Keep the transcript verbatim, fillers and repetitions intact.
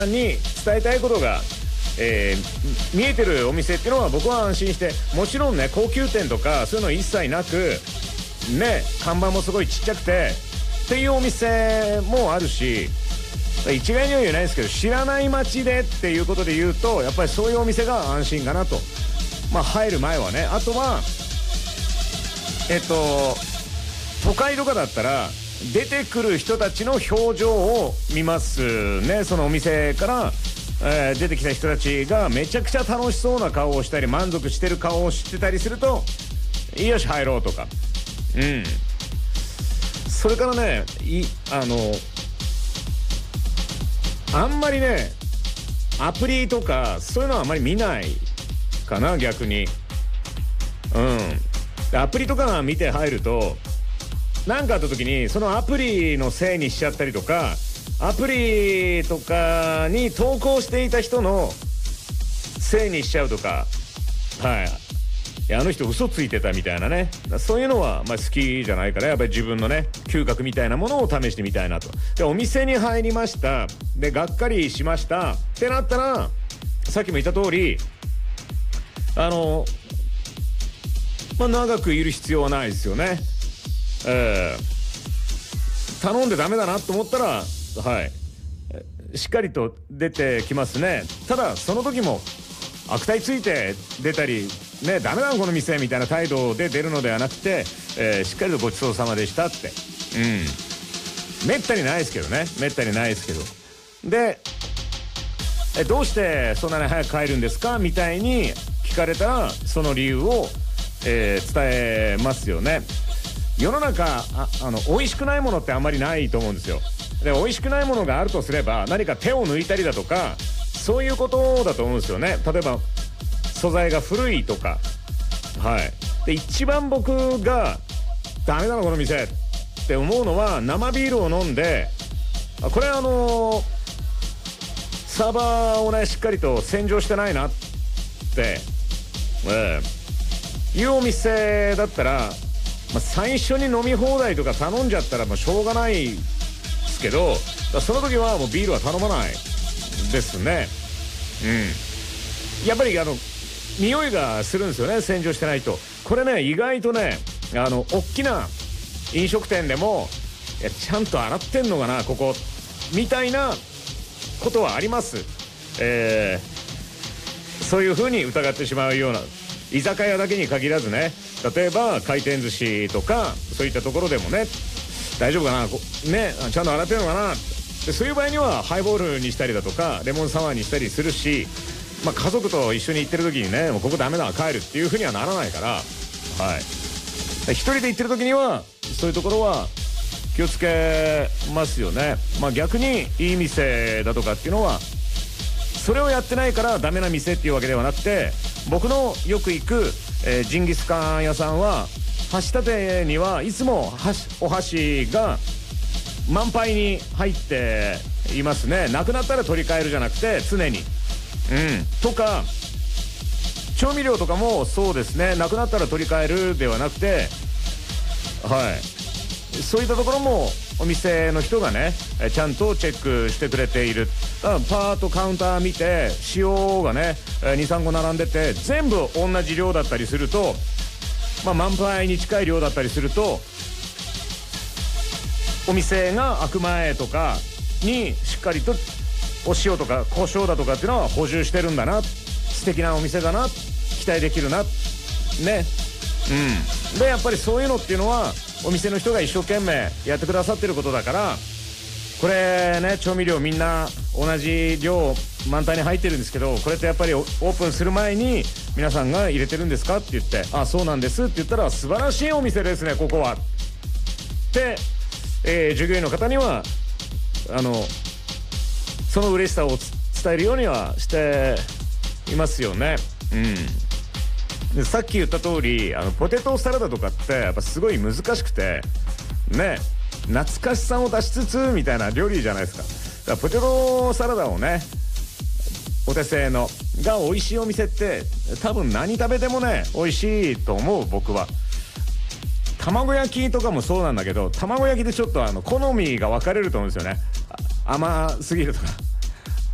に伝えたいことが、えー、見えてるお店っていうのは僕は安心して、もちろんね高級店とかそういうの一切なくね、看板もすごいちっちゃくてっていうお店もあるし、一概には言えないですけど、知らない街でっていうことで言うとやっぱりそういうお店が安心かなと。まあ入る前はね。あとはえっと都会とかだったら出てくる人たちの表情を見ますね。そのお店から、えー、出てきた人たちがめちゃくちゃ楽しそうな顔をしたり満足してる顔をしてたりすると、よし入ろうとか。うん。それからね、いあのあんまりねアプリとかそういうのはあんまり見ないかな、逆に。うん。アプリとかが見て入ると何かあった時にそのアプリのせいにしちゃったりとか、アプリとかに投稿していた人のせいにしちゃうとか、はい、いやあの人嘘ついてたみたいなね、そういうのはまあ好きじゃないから、やっぱり自分のね嗅覚みたいなものを試してみたいなと。でお店に入りました、でがっかりしましたってなったら、さっきも言った通りあのまあ長くいる必要はないですよね。えー、頼んでダメだなと思ったら、はいしっかりと出てきますね。ただその時も悪態ついて出たりね、ダメだこの店みたいな態度で出るのではなくて、えー、しっかりとごちそうさまでしたって。うんめったにないですけどね、めったにないですけど。でえどうしてそんなに早く帰るんですかみたいに聞かれたら、その理由を、えー、伝えますよね。世の中 あ, あの美味しくないものってあんまりないと思うんですよ。で美味しくないものがあるとすれば何か手を抜いたりだとか、そういうことだと思うんですよね。例えば素材が古いとか、はいで一番僕がダメだなこの店って思うのは、生ビールを飲んで、これあのー、サーバーをねしっかりと洗浄してないなって、えー、いうお店だったら、まあ、最初に飲み放題とか頼んじゃったらまあしょうがないですけど、その時はもうビールは頼まないですね。うんやっぱりあの匂いがするんですよね、洗浄してないと。これね意外とねあの大きな飲食店でもいやちゃんと洗ってんのかなここみたいなことはあります。えー、そういう風に疑ってしまうような居酒屋だけに限らずね、例えば回転寿司とかそういったところでもね、大丈夫かなこねちゃんと洗ってるのかなで、そういう場合にはハイボールにしたりだとかレモンサワーにしたりするし、まあ、家族と一緒に行ってる時にねもうここダメだ帰るっていう風にはならないから、はい一人で行ってる時にはそういうところは気をつけますよね。まあ逆にいい店だとかっていうのはそれをやってないからダメな店っていうわけではなくて、僕のよく行く、えー、ジンギスカン屋さんは箸立てにはいつも箸お箸が満杯に入っていますね。なくなったら取り替えるじゃなくて常に。うんとか調味料とかもそうですね、なくなったら取り替えるではなくて、はいそういったところもお店の人がねちゃんとチェックしてくれている。だからパーッとカウンター見て塩がね にさんこ並んでて全部同じ量だったりすると、まあ満杯に近い量だったりすると、お店が開く前とかにしっかりとお塩とか胡椒だとかっていうのは補充してるんだな、素敵なお店だな、期待できるなね。うんでやっぱりそういうのっていうのはお店の人が一生懸命やってくださってることだから、これね調味料みんな同じ量満タンに入ってるんですけど、これってやっぱりオープンする前に皆さんが入れてるんですかって言って、あそうなんですって言ったら素晴らしいお店ですねここはって、えー、従業員の方にはあのその嬉しさを伝えるようにはしていますよね。うんでさっき言った通りあのポテトサラダとかってやっぱすごい難しくてね、懐かしさを出しつつみたいな料理じゃないですか。だからポテトサラダをねお手製のが美味しいお店って多分何食べてもね美味しいと思う。僕は卵焼きとかもそうなんだけど、卵焼きでちょっとあの好みが分かれると思うんですよね。甘すぎるとか